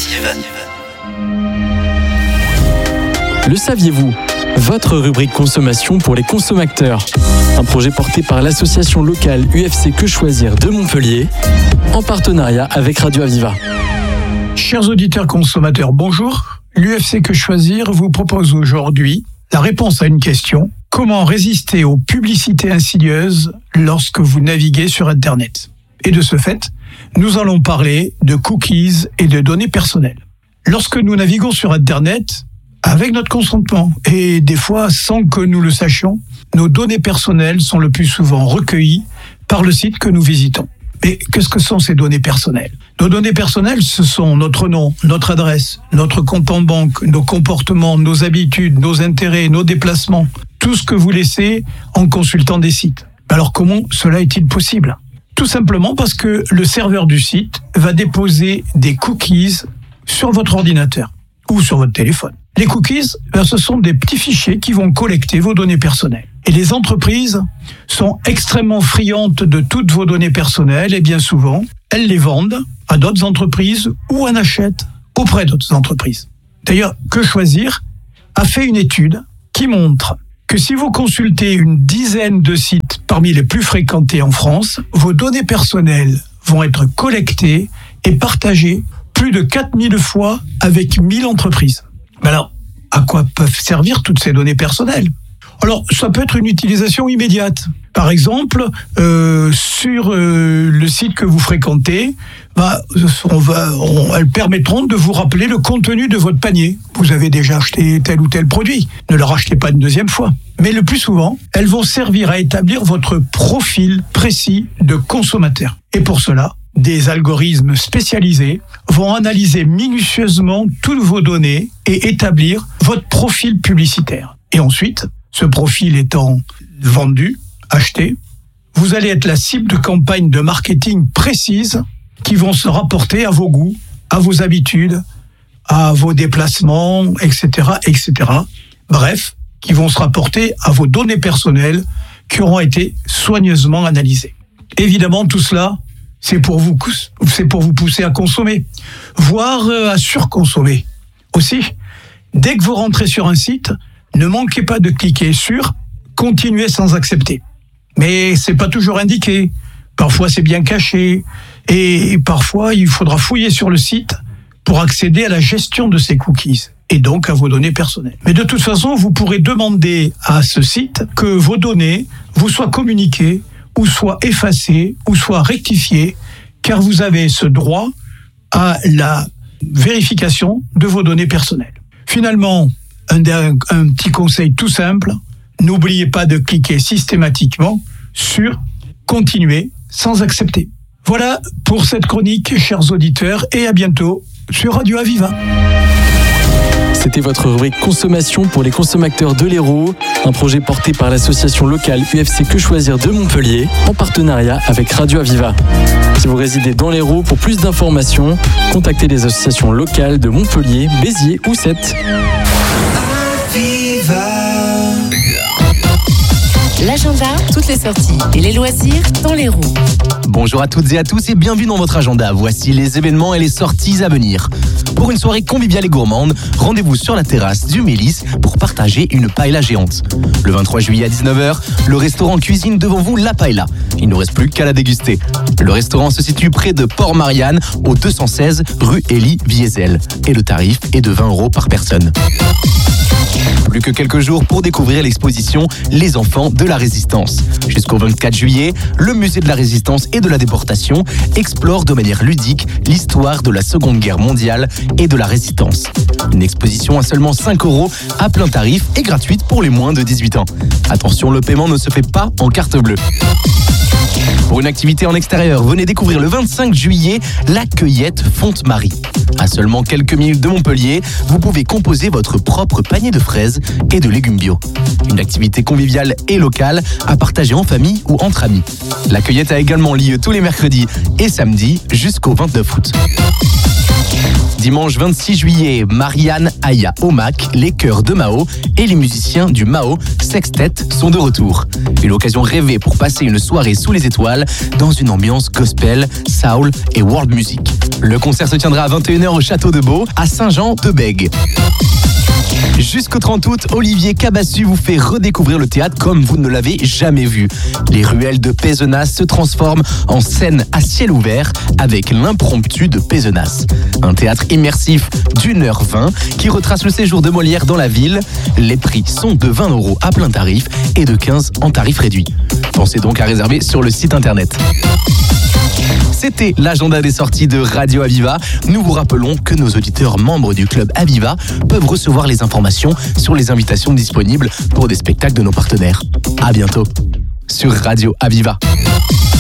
Radioactive. Le saviez-vous ? Votre rubrique consommation pour les consommateurs. Un projet porté par l'association locale UFC Que Choisir de Montpellier, en partenariat avec Radio Aviva. Chers auditeurs consommateurs, bonjour. L'UFC Que Choisir vous propose aujourd'hui la réponse à une question. Comment résister aux publicités insidieuses lorsque vous naviguez sur Internet ? Et de ce fait, nous allons parler de cookies et de données personnelles. Lorsque nous naviguons sur Internet, avec notre consentement, et des fois sans que nous le sachions, nos données personnelles sont le plus souvent recueillies par le site que nous visitons. Mais qu'est-ce que sont ces données personnelles ? Nos données personnelles, ce sont notre nom, notre adresse, notre compte en banque, nos comportements, nos habitudes, nos intérêts, nos déplacements, tout ce que vous laissez en consultant des sites. Alors comment cela est-il possible ? Tout simplement parce que le serveur du site va déposer des cookies sur votre ordinateur ou sur votre téléphone. Les cookies, ce sont des petits fichiers qui vont collecter vos données personnelles. Et les entreprises sont extrêmement friandes de toutes vos données personnelles et bien souvent, elles les vendent à d'autres entreprises ou en achètent auprès d'autres entreprises. D'ailleurs, Que Choisir a fait une étude qui montre que si vous consultez une dizaine de sites parmi les plus fréquentés en France, vos données personnelles vont être collectées et partagées plus de 4000 fois avec 1000 entreprises. Mais alors, à quoi peuvent servir toutes ces données personnelles ? Alors, ça peut être une utilisation immédiate. Par exemple, sur le site que vous fréquentez, elles permettront de vous rappeler le contenu de votre panier. Vous avez déjà acheté tel ou tel produit. Ne le rachetez pas une deuxième fois. Mais le plus souvent, elles vont servir à établir votre profil précis de consommateur. Et pour cela, des algorithmes spécialisés vont analyser minutieusement toutes vos données et établir votre profil publicitaire. Et ensuite, ce profil étant vendu, acheté, vous allez être la cible de campagnes de marketing précises qui vont se rapporter à vos goûts, à vos habitudes, à vos déplacements, etc., etc. Bref, qui vont se rapporter à vos données personnelles qui auront été soigneusement analysées. Évidemment, tout cela, c'est pour vous pousser à consommer, voire à surconsommer. Aussi, dès que vous rentrez sur un site, ne manquez pas de cliquer sur « Continuer sans accepter ». Mais c'est pas toujours indiqué. Parfois, c'est bien caché. Et parfois, il faudra fouiller sur le site pour accéder à la gestion de ces cookies et donc à vos données personnelles. Mais de toute façon, vous pourrez demander à ce site que vos données vous soient communiquées ou soit effacées, ou soit rectifiées, car vous avez ce droit à la vérification de vos données personnelles. Finalement, un petit conseil tout simple, n'oubliez pas de cliquer systématiquement sur « Continuer sans accepter ». Voilà pour cette chronique, chers auditeurs, et à bientôt sur Radio Aviva. C'était votre rubrique consommation pour les consommateurs de l'Hérault, un projet porté par l'association locale UFC Que Choisir de Montpellier, en partenariat avec Radio Aviva. Si vous résidez dans l'Hérault, pour plus d'informations, contactez les associations locales de Montpellier, Béziers ou Sète. L'agenda, toutes les sorties et les loisirs dans l'Hérault. Bonjour à toutes et à tous et bienvenue dans votre agenda. Voici les événements et les sorties à venir. Pour une soirée conviviale et gourmande, rendez-vous sur la terrasse du Mélis pour partager une paella géante. Le 23 juillet à 19h, le restaurant cuisine devant vous la paella. Il ne reste plus qu'à la déguster. Le restaurant se situe près de Port-Marianne, au 216 rue Élie Viézel. Et le tarif est de 20 € par personne. Plus que quelques jours pour découvrir l'exposition Les enfants de la Résistance. Jusqu'au 24 juillet, le musée de la Résistance et de la Déportation explore de manière ludique l'histoire de la Seconde Guerre mondiale et de la Résistance. Une exposition à seulement 5 € à plein tarif et gratuite pour les moins de 18 ans. Attention, le paiement ne se fait pas en carte bleue. Pour une activité en extérieur, venez découvrir le 25 juillet la cueillette Fonte-Marie. À seulement quelques minutes de Montpellier, vous pouvez composer votre propre panier de fraises et de légumes bio. Une activité conviviale et locale à partager en famille ou entre amis. La cueillette a également lieu tous les mercredis et samedis jusqu'au 29 août. Dimanche 26 juillet, Marianne, Aya, Omak, les chœurs de Mao et les musiciens du Mao Sextet sont de retour. Une occasion rêvée pour passer une soirée sous les étoiles dans une ambiance gospel, soul et world music. Le concert se tiendra à 21h au Château de Beau à Saint-Jean-de-Bègue. Jusqu'au 30 août, Olivier Cabassu vous fait redécouvrir le théâtre comme vous ne l'avez jamais vu. Les ruelles de Pézenas se transforment en scène à ciel ouvert avec l'impromptu de Pézenas. Un théâtre immersif d'1h20 qui retrace le séjour de Molière dans la ville. Les prix sont de 20 € à plein tarif et de 15 en tarif réduit. Pensez donc à réserver sur le site internet. C'était l'agenda des sorties de Radio Aviva. Nous vous rappelons que nos auditeurs membres du club Aviva peuvent recevoir les informations sur les invitations disponibles pour des spectacles de nos partenaires. À bientôt sur Radio Aviva.